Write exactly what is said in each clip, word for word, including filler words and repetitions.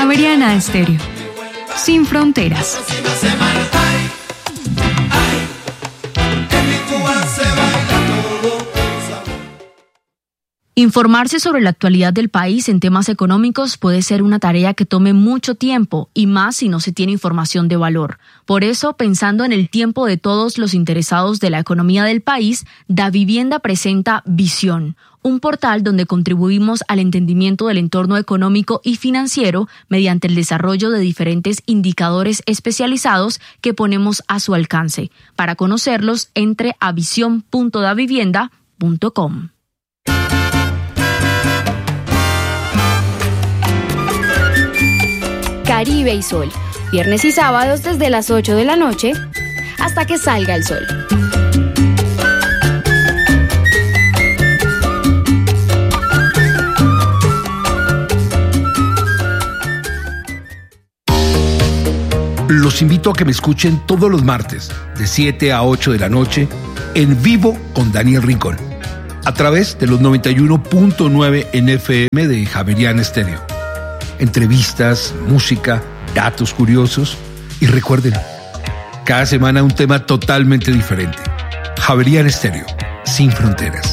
Javeriana Estéreo. Sin fronteras. Informarse sobre la actualidad del país en temas económicos puede ser una tarea que tome mucho tiempo y más si no se tiene información de valor. Por eso, pensando en el tiempo de todos los interesados de la economía del país, Davivienda presenta Visión, un portal donde contribuimos al entendimiento del entorno económico y financiero mediante el desarrollo de diferentes indicadores especializados que ponemos a su alcance. Para conocerlos, entre a visión punto davivienda punto com. Caribe y Sol, viernes y sábados desde las ocho de la noche hasta que salga el sol. Los invito a que me escuchen todos los martes, de siete a ocho de la noche, en vivo con Daniel Rincón, a través de los noventa y uno punto nueve en F M de Javeriana Estéreo. Entrevistas, música, datos curiosos y recuerden, cada semana un tema totalmente diferente. Javeriana Estéreo, sin fronteras.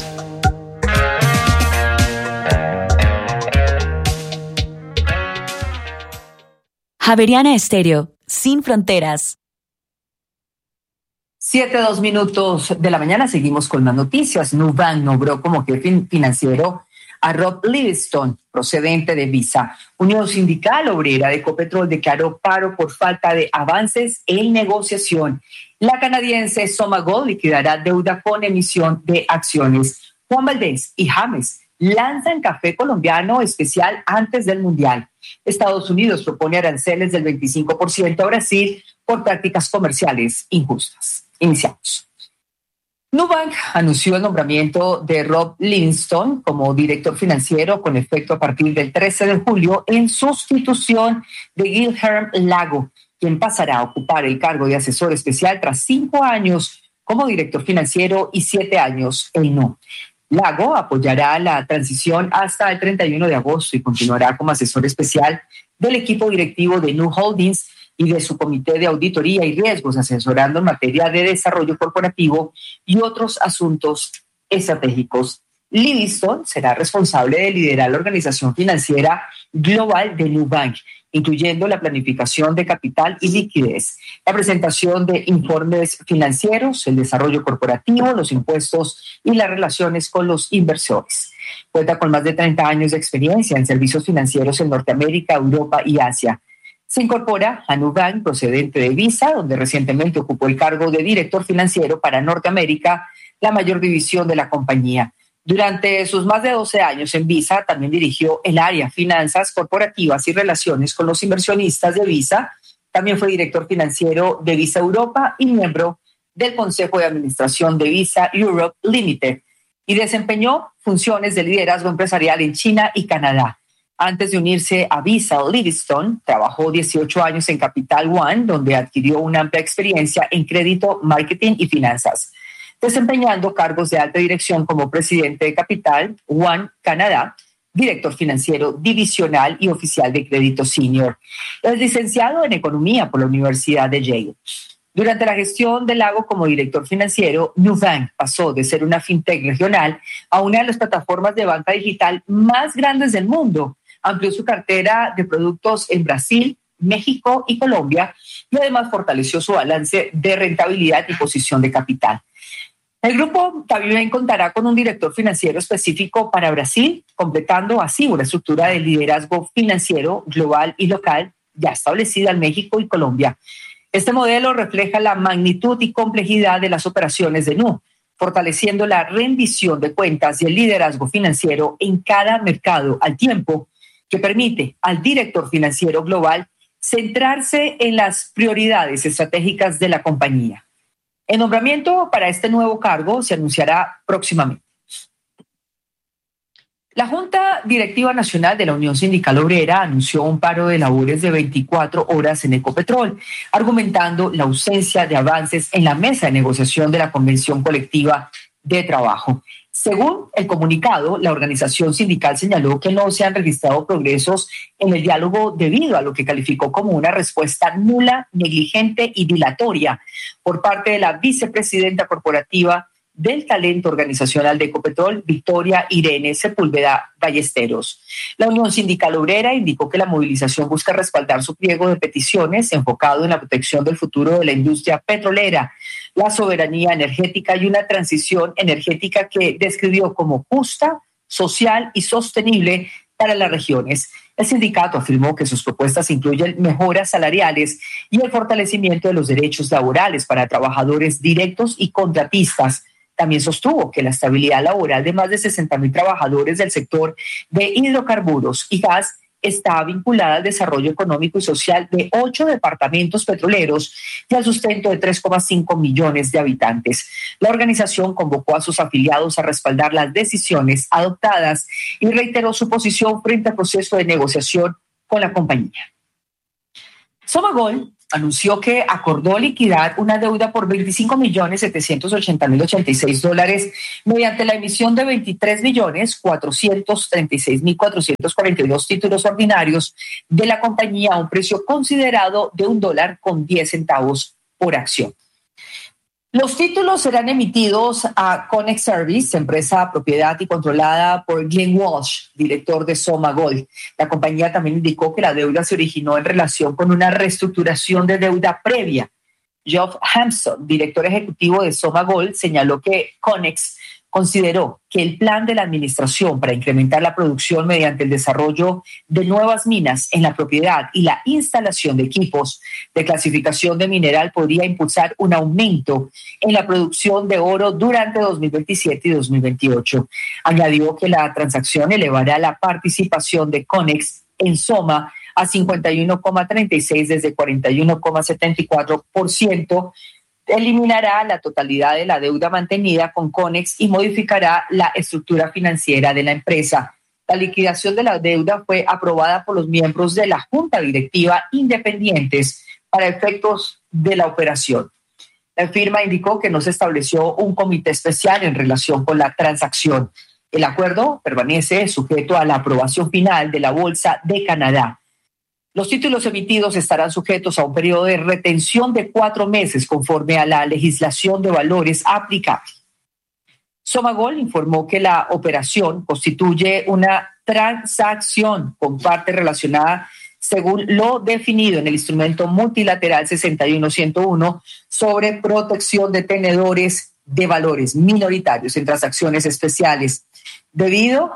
Javeriana Estéreo, sin fronteras. Siete, dos minutos de la mañana, seguimos con más noticias. Nubank nombró como jefe financiero a Rob Livingstone, procedente de Visa. Unión Sindical Obrera de Ecopetrol declaró paro por falta de avances en negociación. La canadiense Somagol liquidará deuda con emisión de acciones. Juan Valdés y James lanzan café colombiano especial antes del Mundial. Estados Unidos propone aranceles del veinticinco por ciento a Brasil por prácticas comerciales injustas. Iniciamos. Nubank anunció el nombramiento de Rob Livingstone como director financiero con efecto a partir del trece de julio en sustitución de Guilherme Lago, quien pasará a ocupar el cargo de asesor especial tras cinco años como director financiero y siete años en no. Lago apoyará la transición hasta el treinta y uno de agosto y continuará como asesor especial del equipo directivo de Nu Holdings y de su comité de auditoría y riesgos, asesorando en materia de desarrollo corporativo y otros asuntos estratégicos. Livingstone será responsable de liderar la organización financiera global de Nubank, incluyendo la planificación de capital y liquidez, la presentación de informes financieros, el desarrollo corporativo, los impuestos y las relaciones con los inversores. Cuenta con más de treinta años de experiencia en servicios financieros en Norteamérica, Europa y Asia. Se incorpora a Nubank procedente de Visa, donde recientemente ocupó el cargo de director financiero para Norteamérica, la mayor división de la compañía. Durante sus más de doce años en Visa, también dirigió el área Finanzas Corporativas y Relaciones con los Inversionistas de Visa. También fue director financiero de Visa Europa y miembro del Consejo de Administración de Visa Europe Limited, y desempeñó funciones de liderazgo empresarial en China y Canadá. Antes de unirse a Visa, Livingstone trabajó dieciocho años en Capital One, donde adquirió una amplia experiencia en crédito, marketing y finanzas, desempeñando cargos de alta dirección como presidente de Capital One Canadá, director financiero divisional y oficial de crédito senior. Es licenciado en Economía por la Universidad de Yale. Durante la gestión de Lago como director financiero, Nubank pasó de ser una fintech regional a una de las plataformas de banca digital más grandes del mundo. Amplió su cartera de productos en Brasil, México y Colombia y además fortaleció su balance de rentabilidad y posición de capital. El grupo también contará con un director financiero específico para Brasil, completando así una estructura de liderazgo financiero global y local ya establecida en México y Colombia. Este modelo refleja la magnitud y complejidad de las operaciones de Nu, fortaleciendo la rendición de cuentas y el liderazgo financiero en cada mercado al tiempo que permite al director financiero global centrarse en las prioridades estratégicas de la compañía. El nombramiento para este nuevo cargo se anunciará próximamente. La Junta Directiva Nacional de la Unión Sindical Obrera anunció un paro de labores de veinticuatro horas en Ecopetrol, argumentando la ausencia de avances en la mesa de negociación de la Convención Colectiva de Trabajo. Según el comunicado, la organización sindical señaló que no se han registrado progresos en el diálogo debido a lo que calificó como una respuesta nula, negligente y dilatoria por parte de la vicepresidenta corporativa del talento organizacional de Ecopetrol, Victoria Irene Sepúlveda Ballesteros. La Unión Sindical Obrera indicó que la movilización busca respaldar su pliego de peticiones enfocado en la protección del futuro de la industria petrolera, la soberanía energética y una transición energética que describió como justa, social y sostenible para las regiones. El sindicato afirmó que sus propuestas incluyen mejoras salariales y el fortalecimiento de los derechos laborales para trabajadores directos y contratistas. También sostuvo que la estabilidad laboral de más de sesenta mil trabajadores del sector de hidrocarburos y gas está vinculada al desarrollo económico y social de ocho departamentos petroleros y al sustento de tres coma cinco millones de habitantes. La organización convocó a sus afiliados a respaldar las decisiones adoptadas y reiteró su posición frente al proceso de negociación con la compañía. Somagol anunció que acordó liquidar una deuda por veinticinco millones setecientos ochenta mil ochenta y seis dólares mediante la emisión de veintitrés millones cuatrocientos treinta y seis mil cuatrocientos cuarenta y dos títulos ordinarios de la compañía a un precio considerado de un dólar con diez centavos por acción. Los títulos serán emitidos a Conex Service, empresa propiedad y controlada por Glenn Walsh, director de Somagol. La compañía también indicó que la deuda se originó en relación con una reestructuración de deuda previa. Geoff Hampson, director ejecutivo de Somagol, señaló que Conex consideró que el plan de la administración para incrementar la producción mediante el desarrollo de nuevas minas en la propiedad y la instalación de equipos de clasificación de mineral podría impulsar un aumento en la producción de oro durante dos mil veintisiete y dos mil veintiocho. Añadió que la transacción elevará la participación de Conex en Soma a cincuenta y uno coma treinta y seis desde cuarenta y uno coma setenta y cuatro por ciento, eliminará la totalidad de la deuda mantenida con Conex y modificará la estructura financiera de la empresa. La liquidación de la deuda fue aprobada por los miembros de la Junta Directiva independientes para efectos de la operación. La firma indicó que no se estableció un comité especial en relación con la transacción. El acuerdo permanece sujeto a la aprobación final de la Bolsa de Canadá. Los títulos emitidos estarán sujetos a un periodo de retención de cuatro meses conforme a la legislación de valores aplicable. Somagol informó que la operación constituye una transacción con parte relacionada según lo definido en el instrumento multilateral sesenta y uno ciento uno sobre protección de tenedores de valores minoritarios en transacciones especiales, debido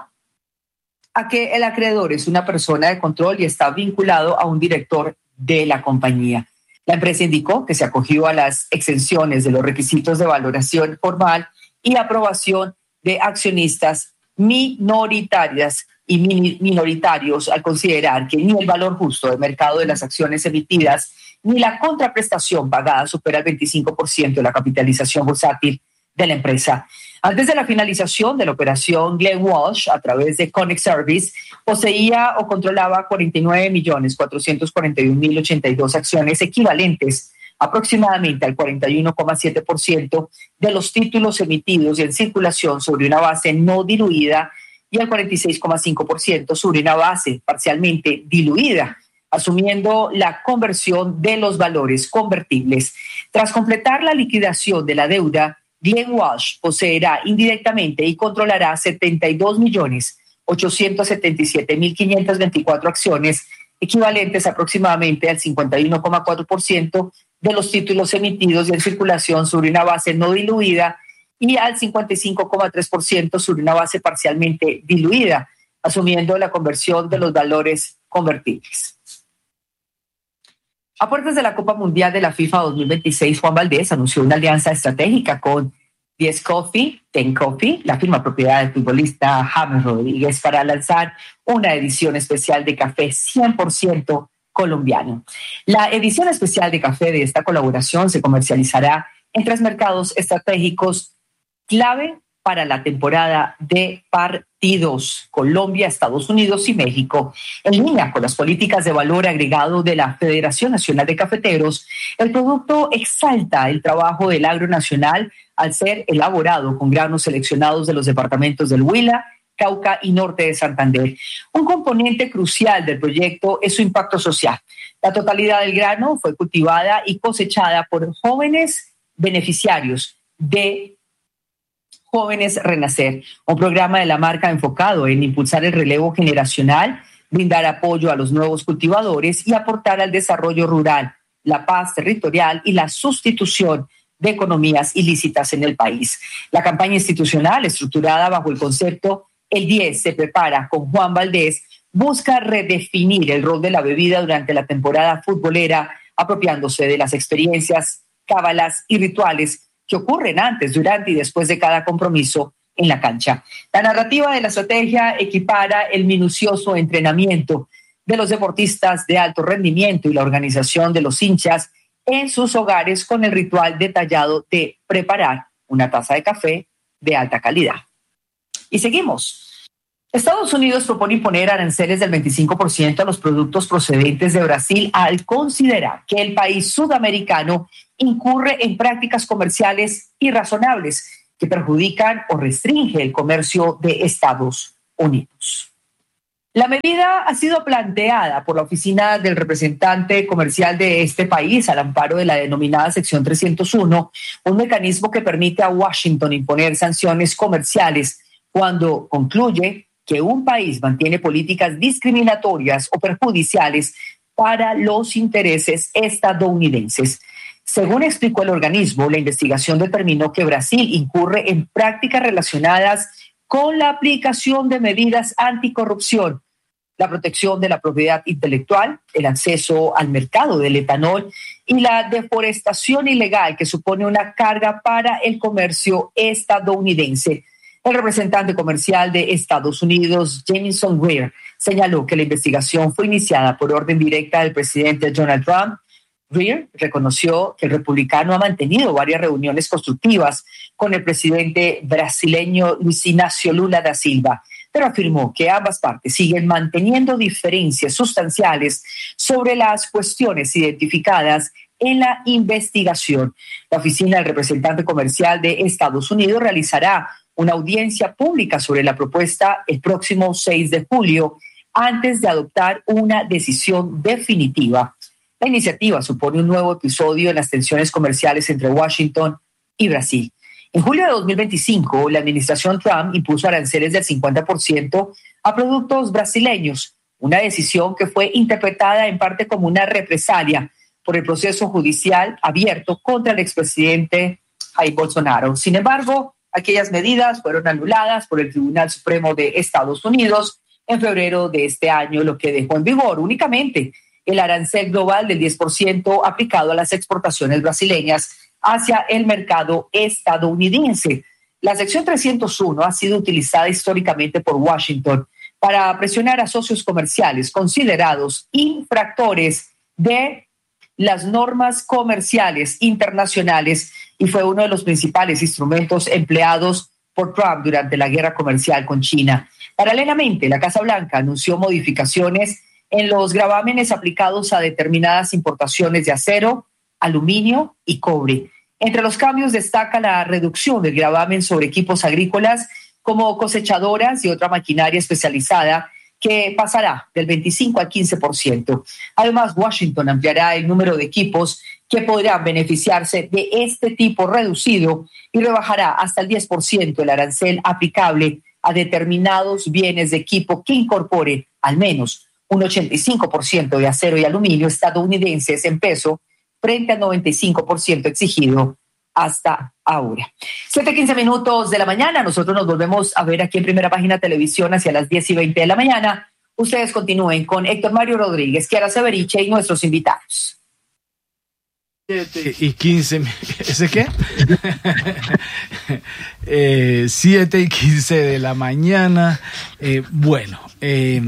a que el acreedor es una persona de control y está vinculado a un director de la compañía. La empresa indicó que se acogió a las exenciones de los requisitos de valoración formal y aprobación de accionistas minoritarias y minoritarios al considerar que ni el valor justo de mercado de las acciones emitidas ni la contraprestación pagada supera el veinticinco por ciento de la capitalización bursátil de la empresa. Antes de la finalización de la operación, Glenn Walsh, a través de Conex Service, poseía o controlaba cuarenta y nueve millones cuatrocientos cuarenta y un mil ochenta y dos acciones equivalentes aproximadamente al cuarenta y uno coma siete por ciento de los títulos emitidos y en circulación sobre una base no diluida y al cuarenta y seis coma cinco por ciento sobre una base parcialmente diluida, asumiendo la conversión de los valores convertibles. Tras completar la liquidación de la deuda, Glenn Walsh poseerá indirectamente y controlará setenta y dos millones ochocientos setenta y siete mil quinientas veinticuatro acciones, equivalentes aproximadamente al cincuenta y uno coma cuatro por ciento de los títulos emitidos y en circulación sobre una base no diluida y al cincuenta y cinco coma tres por ciento sobre una base parcialmente diluida, asumiendo la conversión de los valores convertibles. A puertas de la Copa Mundial de la FIFA dos mil veintiséis, Juan Valdez anunció una alianza estratégica con diez Coffee, diez Coffee, la firma propiedad del futbolista James Rodríguez, para lanzar una edición especial de café cien por ciento colombiano. La edición especial de café de esta colaboración se comercializará en tres mercados estratégicos clave para la temporada de veintidós, Colombia, Estados Unidos y México. En línea con las políticas de valor agregado de la Federación Nacional de Cafeteros, el producto exalta el trabajo del agro nacional al ser elaborado con granos seleccionados de los departamentos del Huila, Cauca y Norte de Santander. Un componente crucial del proyecto es su impacto social. La totalidad del grano fue cultivada y cosechada por jóvenes beneficiarios de Jóvenes Renacer, un programa de la marca enfocado en impulsar el relevo generacional, brindar apoyo a los nuevos cultivadores y aportar al desarrollo rural, la paz territorial y la sustitución de economías ilícitas en el país. La campaña institucional, estructurada bajo el concepto El diez se prepara con Juan Valdés, busca redefinir el rol de la bebida durante la temporada futbolera, apropiándose de las experiencias, cábalas y rituales que ocurren antes, durante y después de cada compromiso en la cancha. La narrativa de la estrategia equipara el minucioso entrenamiento de los deportistas de alto rendimiento y la organización de los hinchas en sus hogares con el ritual detallado de preparar una taza de café de alta calidad. Y seguimos. Estados Unidos propone imponer aranceles del veinticinco por ciento a los productos procedentes de Brasil al considerar que el país sudamericano incurre en prácticas comerciales irrazonables que perjudican o restringe el comercio de Estados Unidos. La medida ha sido planteada por la oficina del representante comercial de este país al amparo de la denominada sección trescientos uno, un mecanismo que permite a Washington imponer sanciones comerciales cuando concluye que un país mantiene políticas discriminatorias o perjudiciales para los intereses estadounidenses. Según explicó el organismo, la investigación determinó que Brasil incurre en prácticas relacionadas con la aplicación de medidas anticorrupción, la protección de la propiedad intelectual, el acceso al mercado del etanol y la deforestación ilegal que supone una carga para el comercio estadounidense. El representante comercial de Estados Unidos, Jamieson Greer, señaló que la investigación fue iniciada por orden directa del presidente Donald Trump. Greer reconoció que el republicano ha mantenido varias reuniones constructivas con el presidente brasileño Luiz Inácio Lula da Silva, pero afirmó que ambas partes siguen manteniendo diferencias sustanciales sobre las cuestiones identificadas en la investigación. La oficina del representante comercial de Estados Unidos realizará una audiencia pública sobre la propuesta el próximo seis de julio antes de adoptar una decisión definitiva. La iniciativa supone un nuevo episodio en las tensiones comerciales entre Washington y Brasil. En julio de dos mil veinticinco, la administración Trump impuso aranceles del cincuenta por ciento a productos brasileños, una decisión que fue interpretada en parte como una represalia por el proceso judicial abierto contra el expresidente Jair Bolsonaro. Sin embargo, aquellas medidas fueron anuladas por el Tribunal Supremo de Estados Unidos en febrero de este año, lo que dejó en vigor únicamente el arancel global del diez por ciento aplicado a las exportaciones brasileñas hacia el mercado estadounidense. La sección trescientos uno ha sido utilizada históricamente por Washington para presionar a socios comerciales considerados infractores de las normas comerciales internacionales y fue uno de los principales instrumentos empleados por Trump durante la guerra comercial con China. Paralelamente, la Casa Blanca anunció modificaciones en los gravámenes aplicados a determinadas importaciones de acero, aluminio y cobre. Entre los cambios destaca la reducción del gravamen sobre equipos agrícolas como cosechadoras y otra maquinaria especializada que pasará del veinticinco al quince por ciento. Además, Washington ampliará el número de equipos que podrán beneficiarse de este tipo reducido y rebajará hasta el diez por ciento el arancel aplicable a determinados bienes de equipo que incorporen al menos un ochenta y cinco por ciento de acero y aluminio estadounidenses en peso frente al noventa y cinco por ciento exigido hasta ahora. siete quince minutos de la mañana, nosotros nos volvemos a ver aquí en Primera Página Televisión hacia las diez y veinte de la mañana. Ustedes continúen con Héctor Mario Rodríguez, Kiara Severiche y nuestros invitados. siete y quince, ¿ese qué? eh, siete y quince de la mañana. Eh, bueno, eh,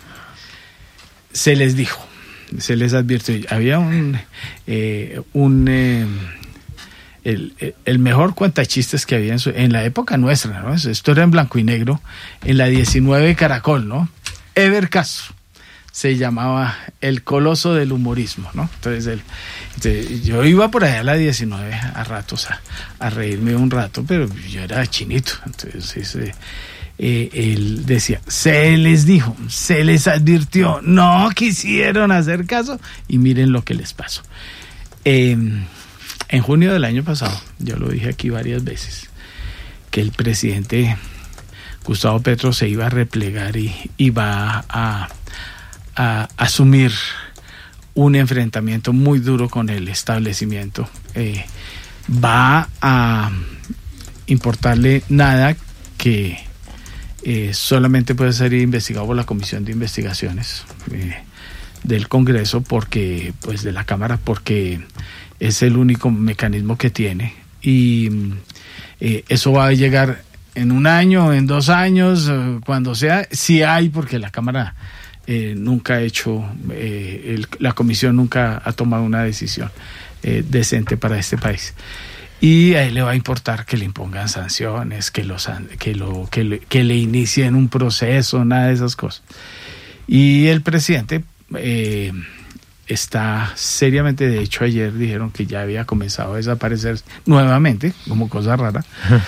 se les dijo, se les advirtió, había un, eh, un eh, el, el mejor cuentachistes que había en, su, en la época nuestra, ¿no? Esto era en blanco y negro, en la diecinueve Caracol, ¿no? Ever Castro se llamaba el coloso del humorismo, ¿no? Entonces, el, entonces yo iba por allá a la diecinueve a ratos a, a reírme un rato, pero yo era chinito. Entonces eh, eh, él decía, se les dijo, se les advirtió, no quisieron hacer caso y miren lo que les pasó. Eh, en junio del año pasado, yo lo dije aquí varias veces, que el presidente Gustavo Petro se iba a replegar y iba a a asumir un enfrentamiento muy duro con el establecimiento. Eh, va a importarle nada que eh, solamente puede ser investigado por la Comisión de Investigaciones eh, del Congreso, porque pues de la Cámara, porque es el único mecanismo que tiene, y eh, eso va a llegar en un año, en dos años, cuando sea, si hay, porque la Cámara Eh, nunca ha hecho, eh, el, la comisión nunca ha tomado una decisión eh, decente para este país. Y a él le va a importar que le impongan sanciones, que, los, que, lo, que, le, que le inicien un proceso, nada de esas cosas. Y el presidente eh, está seriamente, de hecho ayer dijeron que ya había comenzado a desaparecer nuevamente, como cosa rara,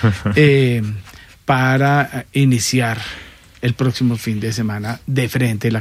eh, para iniciar el próximo fin de semana de frente la